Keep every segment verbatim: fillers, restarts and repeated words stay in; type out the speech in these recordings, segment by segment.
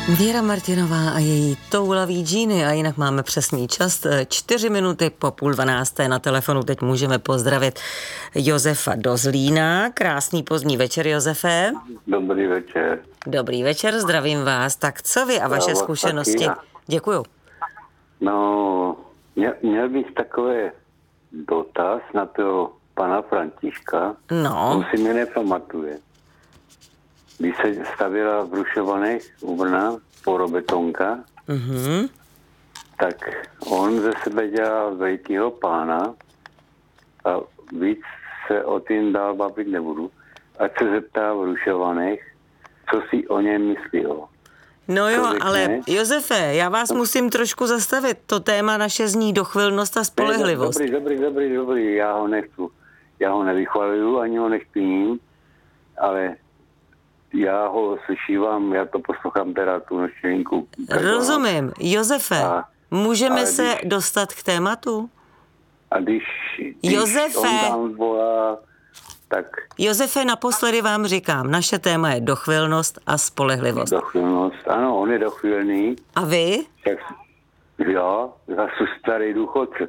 Věra Martinová a její toulavý džíny a jinak máme přesný čas. Čtyři minuty po půl dvanácté na telefonu teď můžeme pozdravit Josefa do Zlína. Krásný pozdní večer, Josefe. Dobrý večer. Dobrý večer, zdravím vás. Tak co vy a vaše Já zkušenosti? taky. Děkuju. No, měl, měl bych takové dotaz na toho pana Františka. No. On si mě nepamatuje. Když se stavěla v Rušovanech u Brna porobetonka, Mhm. tak on ze sebe dělal velikýho pána a víc se o tím dál bavit nebudu. Ať se zeptá v Rušovanech, co si o něm myslí. No jo, Člověk, ale ne? Josefe, já vás musím trošku zastavit. To téma naše zní dochvilnost a spolehlivost. Dobrý, dobrý, dobrý, dobrý, já ho nechci. Já ho nevychvaluju, ani ho nechpíním, ale já ho slyšívám, já to poslouchám teda tu nočníku. Rozumím. Josefe, A- můžeme ale se když- dostat k tématu? A když, když Josefe! on tam volá, tak Josefe, naposledy vám říkám, naše téma je dochvilnost a spolehlivost. dochvilnost. Ano, on je dochvilný. A vy? Tak, já, já jsem starý důchodce.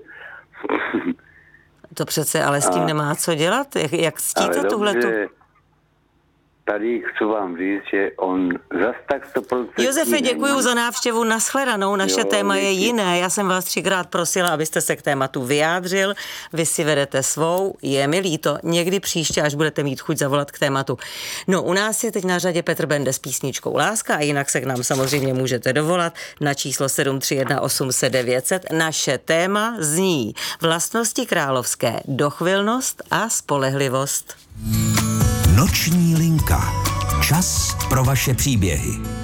To přece ale s tím A- nemá co dělat. Jak, jak ctíte Ale tuhletu? dobře, tady chci vám říct, že on zas tak sto procent... Josefe, děkuji za návštěvu, nashledanou. Naše Jo, téma je díky. jiné. Já jsem vás třikrát prosila, abyste se k tématu vyjádřil. Vy si vedete svou, je mi líto. Někdy příště, až budete mít chuť zavolat k tématu. No, u nás je teď na řadě Petr Bende s písničkou Láska a jinak se k nám samozřejmě můžete dovolat na číslo sedm tři jedna osm set devět set. Naše téma zní vlastnosti královské, dochvilnost a spolehlivost. Noční linka. Čas pro vaše příběhy.